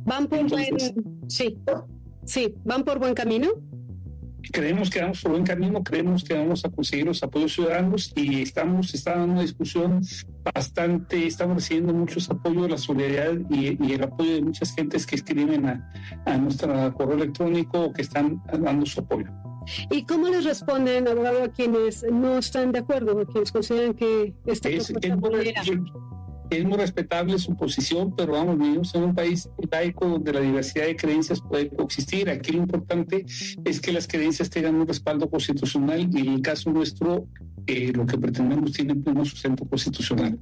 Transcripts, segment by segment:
Van por Entonces, van por buen camino. Creemos que vamos por buen camino, creemos que vamos a conseguir los apoyos ciudadanos y está en una discusión bastante, estamos recibiendo muchos apoyos, la solidaridad y el apoyo de muchas gentes que escriben a nuestro correo electrónico o que están dando su apoyo. ¿Y cómo les responden, abogado, a quienes no están de acuerdo, a quienes consideran que esta propuesta es muy respetable su posición, pero vivimos en un país laico donde la diversidad de creencias puede coexistir? Aquí lo importante es que las creencias tengan un respaldo constitucional y en el caso nuestro, lo que pretendemos tiene pleno sustento constitucional.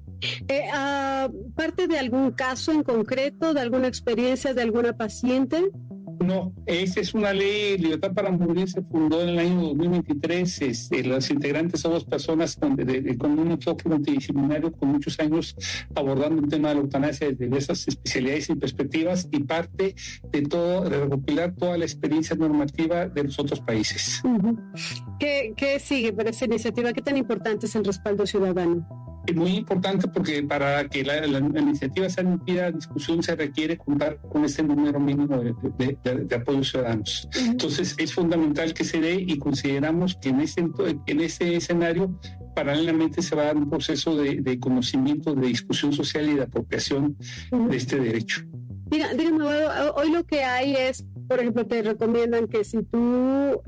¿Parte de algún caso en concreto, de alguna experiencia de alguna paciente? No, esta es una ley, Libertad para Morir se fundó en el año 2023. Los integrantes somos personas con un enfoque multidisciplinario, con muchos años abordando el tema de la eutanasia desde diversas especialidades y perspectivas, y parte de recopilar toda la experiencia normativa de los otros países. Uh-huh. ¿Qué sigue para esta iniciativa? ¿Qué tan importante es el respaldo ciudadano? Es muy importante porque para que la iniciativa sea admitida a discusión se requiere contar con este número mínimo de apoyos ciudadanos. Uh-huh. Entonces es fundamental que se dé, y consideramos que en ese escenario paralelamente se va a dar un proceso de conocimiento, de discusión social y de apropiación de este derecho. Dígame, hoy lo que hay es, por ejemplo, te recomiendan que si tú,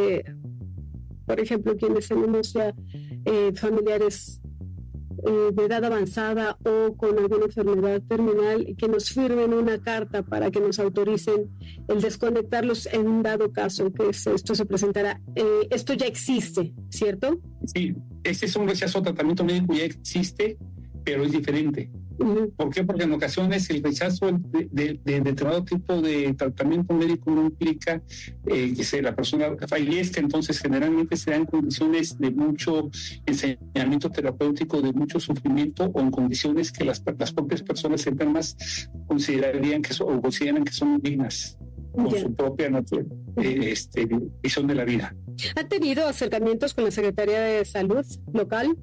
por ejemplo, quienes tenemos ya familiares de edad avanzada o con alguna enfermedad terminal, que nos firmen una carta para que nos autoricen el desconectarlos en un dado caso que esto se presentará. Esto ya existe, ¿cierto? Sí, este es un rechazo a tratamiento médico, ya existe, pero es diferente. Uh-huh. ¿Por qué? Porque en ocasiones el rechazo de determinado tipo de tratamiento médico no implica que la persona fallezca. Entonces generalmente se da en condiciones de mucho enseñamiento terapéutico, de mucho sufrimiento, o en condiciones que las propias personas enfermas consideran que son dignas con su propia visión de la vida. ¿Ha tenido acercamientos con la Secretaría de Salud local?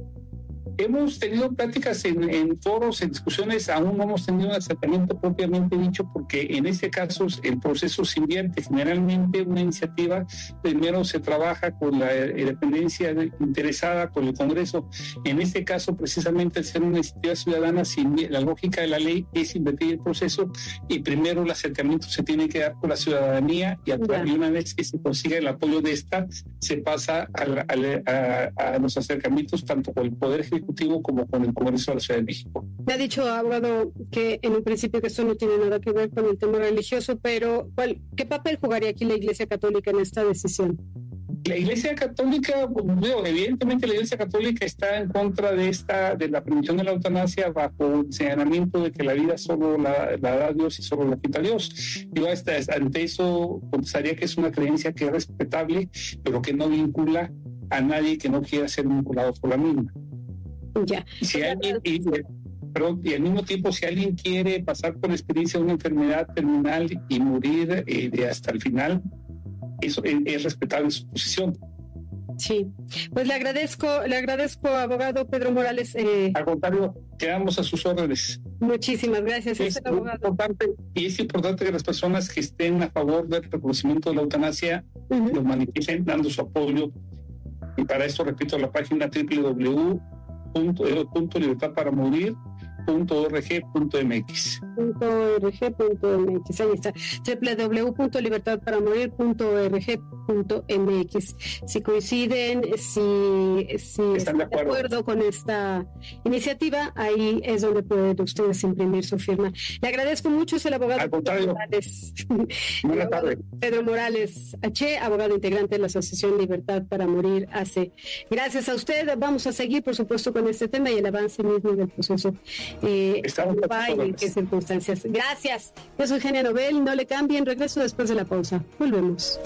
Hemos tenido pláticas en foros, en discusiones. Aún no hemos tenido un acercamiento propiamente dicho, porque en este caso el proceso se invierte. Generalmente una iniciativa primero se trabaja con la dependencia interesada, con el Congreso. En este caso, precisamente al ser una iniciativa ciudadana, la lógica de la ley es invertir el proceso, y primero el acercamiento se tiene que dar con la ciudadanía, y una vez que se consiga el apoyo de esta, se pasa a los acercamientos tanto con el Poder Ejecutivo como con el Congreso de la Ciudad de México. Me ha dicho, abogado, que en un principio que esto no tiene nada que ver con el tema religioso, pero ¿qué papel jugaría aquí la Iglesia Católica en esta decisión? La Iglesia Católica, evidentemente la Iglesia Católica está en contra de la permisión de la eutanasia, bajo el señalamiento de que la vida solo la da Dios y solo la quita Dios. Yo ante eso contestaría que es una creencia que es respetable, pero que no vincula a nadie que no quiera ser vinculado por la misma. Ya. Y al mismo tiempo, si alguien quiere pasar por la experiencia de una enfermedad terminal y morir hasta el final, eso es respetable su posición. Sí, pues le agradezco, abogado Pedro Morales. Al contrario, quedamos a sus órdenes. Muchísimas gracias. Es importante que las personas que estén a favor del reconocimiento de la eutanasia lo manifiesten dando su apoyo. Y para esto, repito, la página www.libertadparamorir.org.mx. .org.mx, ahí está, www.libertadparamorir.org.mx. Si coinciden, si están de acuerdo con esta iniciativa, ahí es donde pueden ustedes imprimir su firma. Le agradezco mucho, es el abogado Pedro Morales. Buenas tardes. Pedro Morales H., abogado integrante de la Asociación Libertad para Morir AC. Gracias a usted. Vamos a seguir, por supuesto, con este tema y el avance mismo del proceso. Estamos en qué circunstancias. Gracias. Yo soy Genia Nobel. No le cambien. Regreso después de la pausa. Volvemos.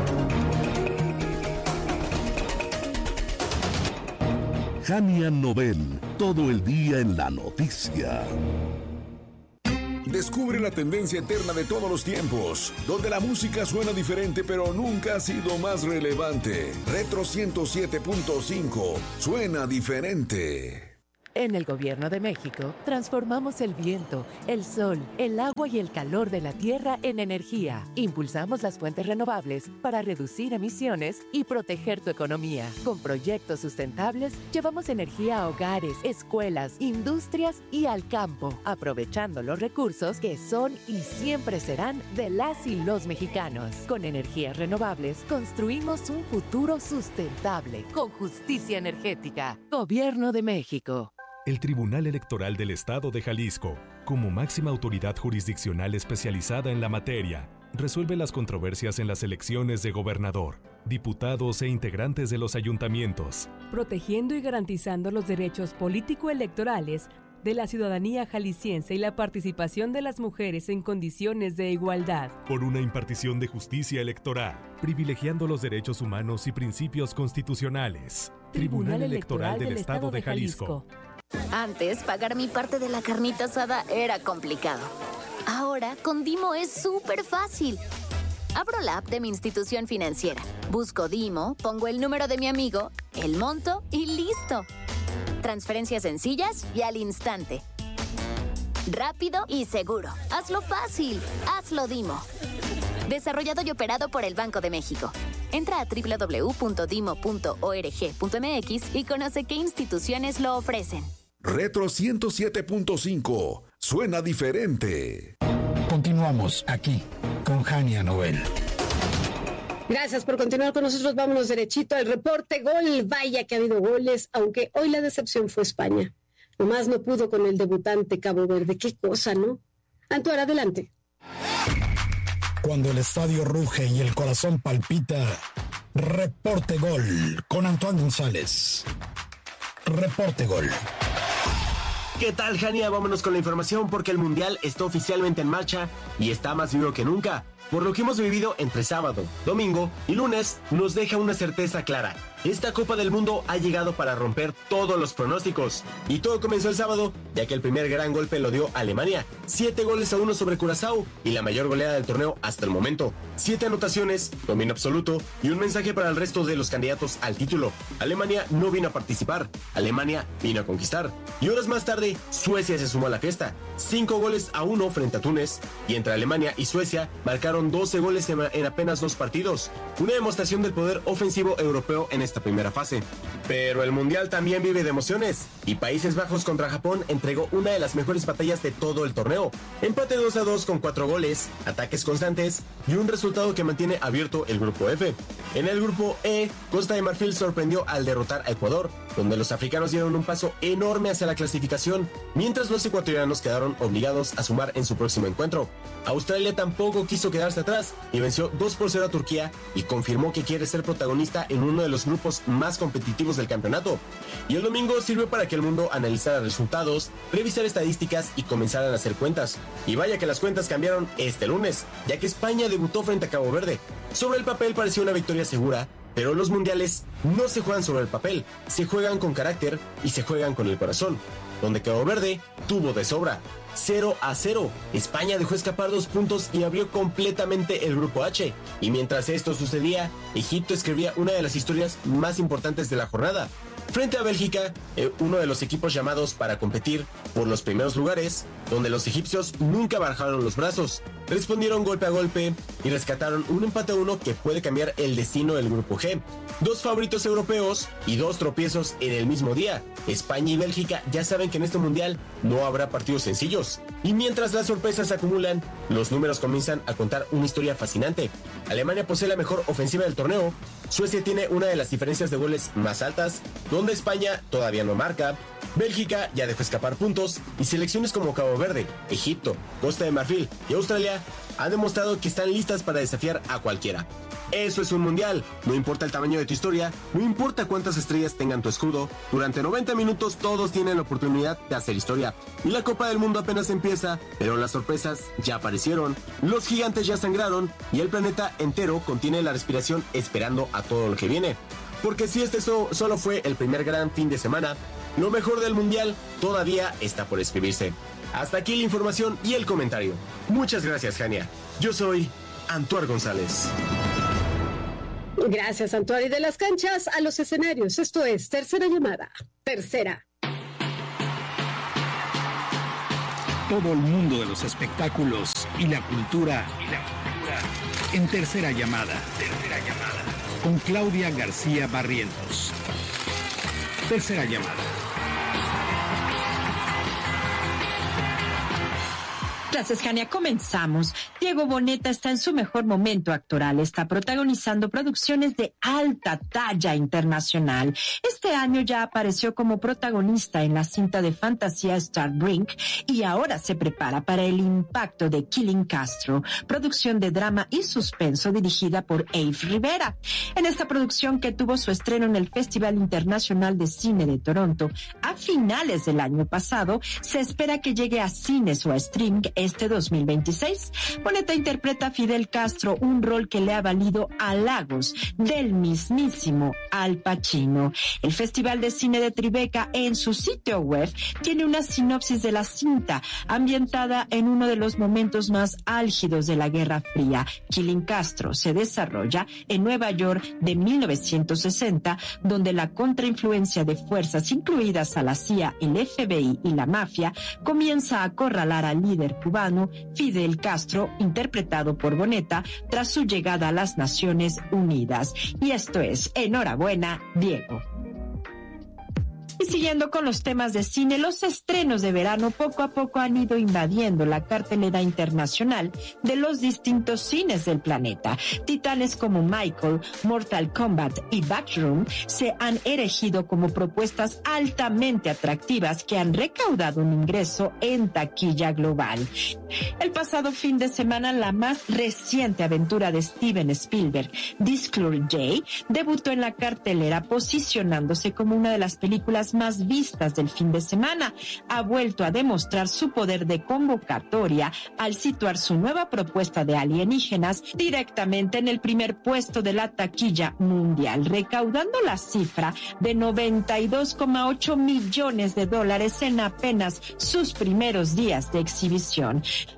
Genia Nobel. Todo el día en la noticia. Descubre la tendencia eterna de todos los tiempos, donde la música suena diferente pero nunca ha sido más relevante. Retro 107.5 suena diferente. En el Gobierno de México, transformamos el viento, el sol, el agua y el calor de la tierra en energía. Impulsamos las fuentes renovables para reducir emisiones y proteger tu economía. Con proyectos sustentables, llevamos energía a hogares, escuelas, industrias y al campo, aprovechando los recursos que son y siempre serán de las y los mexicanos. Con energías renovables, construimos un futuro sustentable, con justicia energética. Gobierno de México. El Tribunal Electoral del Estado de Jalisco, como máxima autoridad jurisdiccional especializada en la materia, resuelve las controversias en las elecciones de gobernador, diputados e integrantes de los ayuntamientos, protegiendo y garantizando los derechos político-electorales de la ciudadanía jalisciense y la participación de las mujeres en condiciones de igualdad. Por una impartición de justicia electoral, privilegiando los derechos humanos y principios constitucionales. Tribunal Electoral del Estado de Jalisco. Antes, pagar mi parte de la carnita asada era complicado. Ahora, con Dimo es súper fácil. Abro la app de mi institución financiera, busco Dimo, pongo el número de mi amigo, el monto y listo. Transferencias sencillas y al instante. Rápido y seguro. Hazlo fácil. Hazlo Dimo. Desarrollado y operado por el Banco de México. Entra a www.dimo.org.mx y conoce qué instituciones lo ofrecen. Retro 107.5. Suena diferente. Continuamos aquí con Jania Nobel. Gracias por continuar con nosotros. Vámonos derechito al reporte gol. Vaya que ha habido goles, aunque hoy la decepción fue España. Nomás no pudo con el debutante Cabo Verde. Qué cosa, ¿no? Antoine, adelante. Cuando el estadio ruge y el corazón palpita, reporte gol con Antoine González. Reporte gol. ¿Qué tal, Jania? Vámonos con la información porque el Mundial está oficialmente en marcha y está más vivo que nunca. Por lo que hemos vivido entre sábado, domingo y lunes, nos deja una certeza clara. Esta Copa del Mundo ha llegado para romper todos los pronósticos. Y todo comenzó el sábado, ya que el primer gran golpe lo dio Alemania. 7-1 sobre Curazao y la mayor goleada del torneo hasta el momento. 7 anotaciones, dominio absoluto y un mensaje para el resto de los candidatos al título. Alemania no vino a participar, Alemania vino a conquistar. Y horas más tarde, Suecia se sumó a la fiesta. 5-1 frente a Túnez. Y entre Alemania y Suecia marcaron 12 goles en apenas 2 partidos. Una demostración del poder ofensivo europeo en esta primera fase. Pero el Mundial también vive de emociones. Y Países Bajos contra Japón entregó una de las mejores batallas de todo el torneo. Empate 2-2 con 4 goles, ataques constantes y un resultado que mantiene abierto el grupo F. En el grupo E, Costa de Marfil sorprendió al derrotar a Ecuador, donde los africanos dieron un paso enorme hacia la clasificación, mientras los ecuatorianos quedaron obligados a sumar en su próximo encuentro. Australia tampoco quiso quedarse atrás y venció 2-0 a Turquía y confirmó que quiere ser protagonista en uno de los grupos más competitivos del campeonato. Y el domingo sirvió para que el mundo analizara resultados, revisara estadísticas y comenzaran a hacer cuentas. Y vaya que las cuentas cambiaron este lunes, ya que España debutó frente a Cabo Verde. Sobre el papel pareció una victoria segura, pero los mundiales no se juegan sobre el papel, se juegan con carácter y se juegan con el corazón, donde Cabo Verde tuvo de sobra. 0-0. España dejó escapar 2 puntos y abrió completamente el grupo H. Y mientras esto sucedía, Egipto escribía una de las historias más importantes de la jornada. Frente a Bélgica, uno de los equipos llamados para competir por los primeros lugares, donde los egipcios nunca bajaron los brazos. Respondieron golpe a golpe y rescataron un empate a 1 que puede cambiar el destino del grupo G. 2 favoritos europeos y 2 tropiezos en el mismo día. España y Bélgica ya saben que en este mundial no habrá partidos sencillos. Y mientras las sorpresas se acumulan, los números comienzan a contar una historia fascinante. Alemania posee la mejor ofensiva del torneo. Suecia tiene una de las diferencias de goles más altas, donde España todavía no marca. Bélgica ya dejó escapar puntos y selecciones como Cabo Verde, Egipto, Costa de Marfil y Australia han demostrado que están listas para desafiar a cualquiera. Eso es un mundial, no importa el tamaño de tu historia, no importa cuántas estrellas tengan tu escudo, durante 90 minutos todos tienen la oportunidad de hacer historia. Y la Copa del Mundo apenas empieza, pero las sorpresas ya aparecieron, los gigantes ya sangraron y el planeta entero contiene la respiración esperando a todo lo que viene. Porque si este solo fue el primer gran fin de semana, lo mejor del mundial todavía está por escribirse. Hasta aquí la información y el comentario. Muchas gracias, Jania. Yo soy Antoine González. Gracias, Antoine. Y de las canchas a los escenarios. Esto es Tercera Llamada. Tercera. Todo el mundo de los espectáculos y la cultura. En Tercera Llamada. Con Claudia García Barrientos. Tercera Llamada. Gracias, Jania. Comenzamos. Diego Boneta está en su mejor momento actoral. Está protagonizando producciones de alta talla internacional. Este año ya apareció como protagonista en la cinta de fantasía Star Brink y ahora se prepara para el impacto de Killing Castro, producción de drama y suspenso dirigida por Abe Rivera. En esta producción, que tuvo su estreno en el Festival Internacional de Cine de Toronto a finales del año pasado, se espera que llegue a cines o a streaming este 2026. Boneta interpreta a Fidel Castro, un rol que le ha valido halagos del mismísimo Al Pacino. El Festival de Cine de Tribeca, en su sitio web, tiene una sinopsis de la cinta ambientada en uno de los momentos más álgidos de la Guerra Fría. Killing Castro se desarrolla en Nueva York de 1960, donde la contrainfluencia de fuerzas incluidas a la CIA, el FBI y la mafia comienza a acorralar al líder cubano Fidel Castro, interpretado por Boneta, tras su llegada a las Naciones Unidas. Y esto es Enhorabuena, Diego. Y siguiendo con los temas de cine, los estrenos de verano poco a poco han ido invadiendo la cartelera internacional de los distintos cines del planeta. Titanes como Michael, Mortal Kombat y Backroom se han erigido como propuestas altamente atractivas que han recaudado un ingreso en taquilla global. El pasado fin de semana, la más reciente aventura de Steven Spielberg, Disclosure Day, debutó en la cartelera posicionándose como una de las películas más vistas del fin de semana. Ha vuelto a demostrar su poder de convocatoria al situar su nueva propuesta de alienígenas directamente en el primer puesto de la taquilla mundial, recaudando la cifra de $92.8 millones en apenas sus primeros días de exhibición.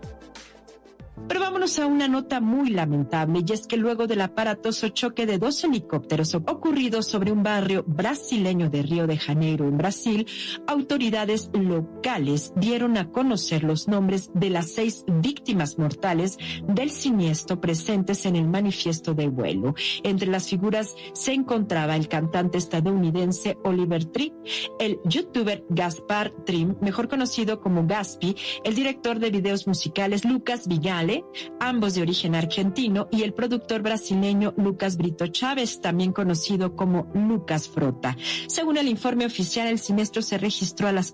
Pero vámonos a una nota muy lamentable, y es que luego del aparatoso choque de 2 helicópteros ocurrido sobre un barrio brasileño de Río de Janeiro, en Brasil, autoridades locales dieron a conocer los nombres de las 6 víctimas mortales del siniestro presentes en el manifiesto de vuelo. Entre las figuras se encontraba el cantante estadounidense Oliver Tree, el youtuber Gaspar Trim, mejor conocido como Gaspi, el director de videos musicales Lucas Vigale, ambos de origen argentino, y el productor brasileño Lucas Brito Chávez, también conocido como Lucas Frota. Según el informe oficial, el siniestro se registró a las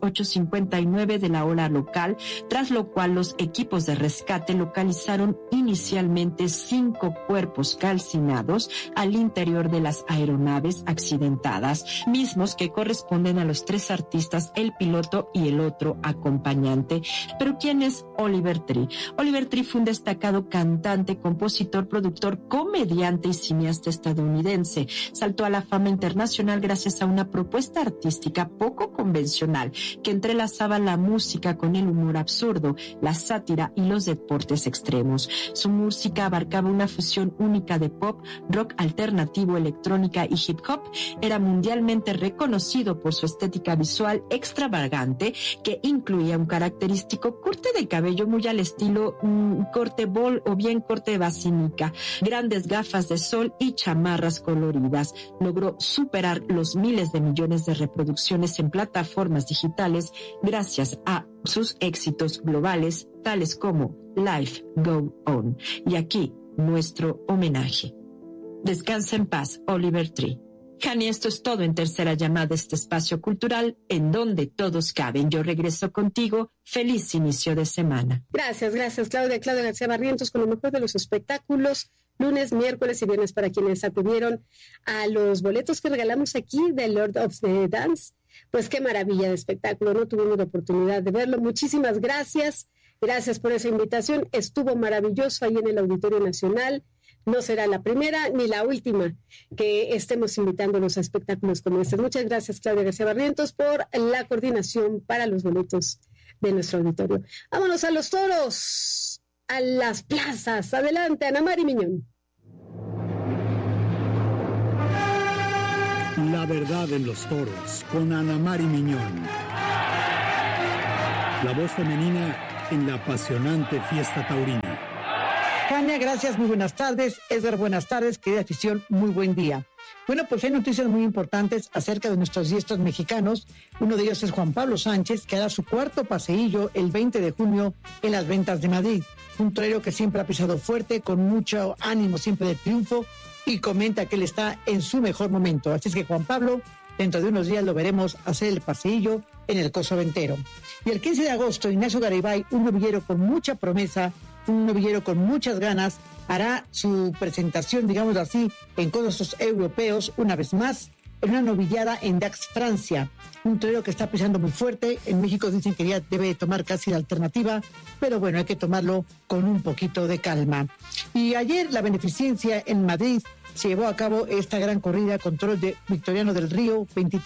8:59 de la hora local, tras lo cual los equipos de rescate localizaron inicialmente 5 cuerpos calcinados al interior de las aeronaves accidentadas, mismos que corresponden a los 3 artistas, el piloto y el otro acompañante. Pero ¿quién es Oliver Tree? Oliver Tree fue un destacado cantante, compositor, productor, comediante y cineasta estadounidense. Saltó a la fama internacional gracias a una propuesta artística poco convencional que entrelazaba la música con el humor absurdo, la sátira y los deportes extremos. Su música abarcaba una fusión única de pop, rock alternativo, electrónica y hip hop. Era mundialmente reconocido por su estética visual extravagante, que incluía un característico corte de cabello muy al estilo corte bol o bien corte basílica, grandes gafas de sol y chamarras coloridas. Logró superar los miles de millones de reproducciones en plataformas digitales gracias a sus éxitos globales, tales como Life Go On. Y aquí, nuestro homenaje. Descansa en paz, Oliver Tree. Jani, esto es todo en Tercera Llamada, este espacio cultural en donde todos caben. Yo regreso contigo. Feliz inicio de semana. Gracias, Claudia García Barrientos, con lo mejor de los espectáculos, lunes, miércoles y viernes, para quienes acudieron a los boletos que regalamos aquí de Lord of the Dance. Pues qué maravilla de espectáculo, no tuvimos la oportunidad de verlo. Muchísimas gracias. Gracias por esa invitación. Estuvo maravilloso ahí en el Auditorio Nacional. No será la primera ni la última que estemos invitándolos a espectáculos como este. Muchas gracias, Claudia García Barrientos, por la coordinación para los boletos de nuestro auditorio. Vámonos a los toros, a las plazas. Adelante, Ana Mari Miñón. La verdad en los toros, con Ana Mari Miñón. La voz femenina en la apasionante fiesta taurina. Jania, gracias, muy buenas tardes. Edgar, buenas tardes. Querida afición, muy buen día. Bueno, pues hay noticias muy importantes acerca de nuestros diestros mexicanos. Uno de ellos es Juan Pablo Sánchez, que hará su cuarto paseillo el 20 de junio en las Ventas de Madrid. Un torero que siempre ha pisado fuerte, con mucho ánimo siempre de triunfo, y comenta que él está en su mejor momento. Así es que Juan Pablo, dentro de unos días lo veremos hacer el paseillo en el Coso Ventero. Y el 15 de agosto, Ignacio Garibay, un novillero con mucha promesa, un novillero con muchas ganas, hará su presentación, digamos así, en costos europeos una vez más, en una novillada en Dax, Francia. Un torero que está pisando muy fuerte. En México dicen que ya debe tomar casi la alternativa, pero bueno, hay que tomarlo con un poquito de calma. Y ayer la beneficencia en Madrid se llevó a cabo esta gran corrida con toros de Victoriano del Río,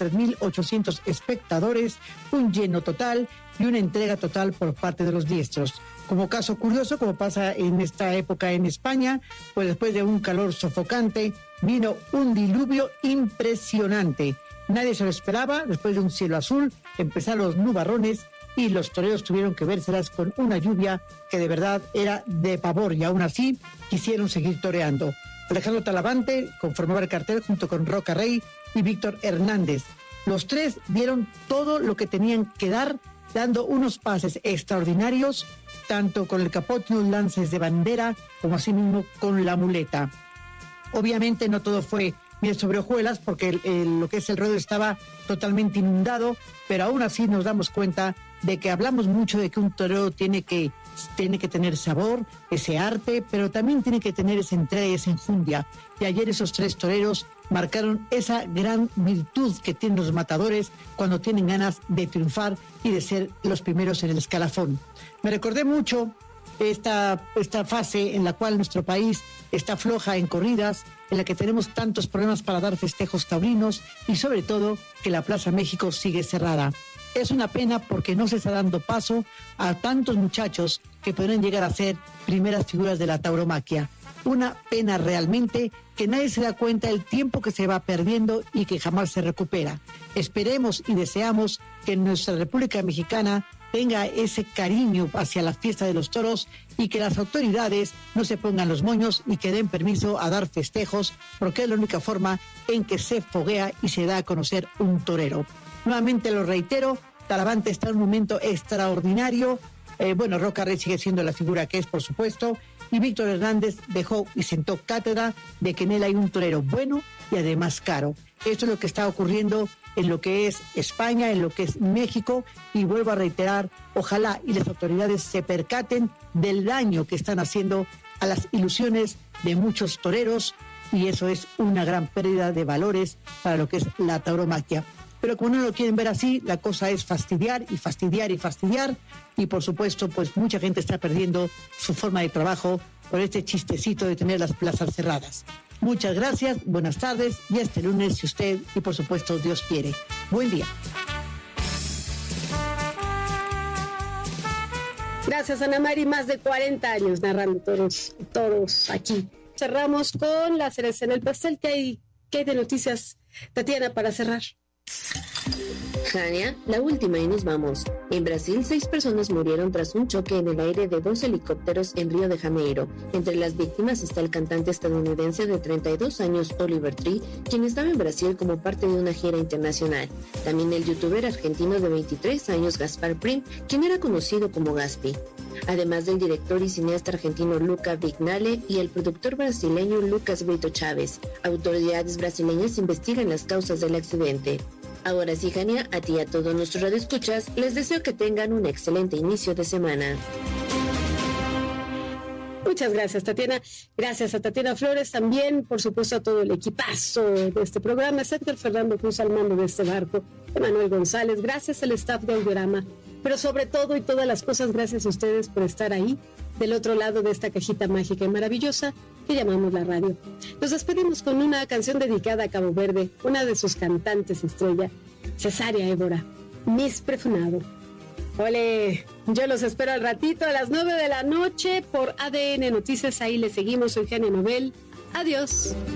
23.800 espectadores, un lleno total y una entrega total por parte de los diestros. Como caso curioso, como pasa en esta época en España, pues después de un calor sofocante, vino un diluvio impresionante. Nadie se lo esperaba. Después de un cielo azul, empezaron los nubarrones y los toreros tuvieron que vérselas con una lluvia que de verdad era de pavor, y aún así quisieron seguir toreando. Alejandro Talavante conformaba el cartel junto con Roca Rey y Víctor Hernández. Los tres dieron todo lo que tenían que dar, dando unos pases extraordinarios, tanto con el capote y los lances de bandera, como así mismo con la muleta. Obviamente no todo fue miel sobre hojuelas, porque lo que es el ruedo estaba totalmente inundado, pero aún así nos damos cuenta de que hablamos mucho de que un torero tiene que tener sabor, ese arte, pero también tiene que tener esa entrega y esa enjundia. Y ayer esos tres toreros marcaron esa gran virtud que tienen los matadores cuando tienen ganas de triunfar y de ser los primeros en el escalafón. Me recordé mucho esta fase en la cual nuestro país está floja en corridas, en la que tenemos tantos problemas para dar festejos taurinos y sobre todo que la Plaza México sigue cerrada. Es una pena porque no se está dando paso a tantos muchachos que podrían llegar a ser primeras figuras de la tauromaquia. Una pena realmente que nadie se da cuenta del tiempo que se va perdiendo y que jamás se recupera. Esperemos y deseamos que nuestra República Mexicana tenga ese cariño hacia la fiesta de los toros y que las autoridades no se pongan los moños y que den permiso a dar festejos, porque es la única forma en que se foguea y se da a conocer un torero. Nuevamente lo reitero, Talavante está en un momento extraordinario. Roca Rey sigue siendo la figura que es, por supuesto, y Víctor Hernández dejó y sentó cátedra de que en él hay un torero bueno y además caro. Esto es lo que está ocurriendo en lo que es España, en lo que es México, y vuelvo a reiterar, ojalá y las autoridades se percaten del daño que están haciendo a las ilusiones de muchos toreros, y eso es una gran pérdida de valores para lo que es la tauromaquia. Pero como no lo quieren ver así, la cosa es fastidiar y fastidiar y fastidiar, y por supuesto, pues mucha gente está perdiendo su forma de trabajo por este chistecito de tener las plazas cerradas. Muchas gracias, buenas tardes, y hasta el lunes si usted y por supuesto Dios quiere. Buen día. Gracias, Ana Mari, más de 40 años narrando todos aquí. Cerramos con la cereza en el pastel. ¿Qué hay de noticias, Tatiana, para cerrar? Jania, la última y nos vamos. En Brasil, 6 personas murieron tras un choque en el aire de 2 helicópteros en Río de Janeiro. Entre las víctimas está el cantante estadounidense de 32 años, Oliver Tree, quien estaba en Brasil como parte de una gira internacional. También el youtuber argentino de 23 años, Gaspar Prim, quien era conocido como Gaspi. Además del director y cineasta argentino Luca Vignale y el productor brasileño Lucas Brito Chávez. Autoridades brasileñas investigan las causas del accidente. Ahora sí, Jania, a ti y a todos nuestros radioescuchas, les deseo que tengan un excelente inicio de semana. Muchas gracias, Tatiana. Gracias a Tatiana Flores también, por supuesto a todo el equipazo de este programa, Héctor Fernando Cruz al mando de este barco, Emanuel González, gracias al staff de Audiorama, pero sobre todo y todas las cosas, gracias a ustedes por estar ahí, del otro lado de esta cajita mágica y maravillosa que llamamos la radio. Nos despedimos con una canción dedicada a Cabo Verde, una de sus cantantes estrella, Cesárea Évora, Miss Prefunado. Ole, yo los espero al ratito a las 9 de la noche por ADN Noticias, ahí les seguimos, soy Jania Nobel, adiós.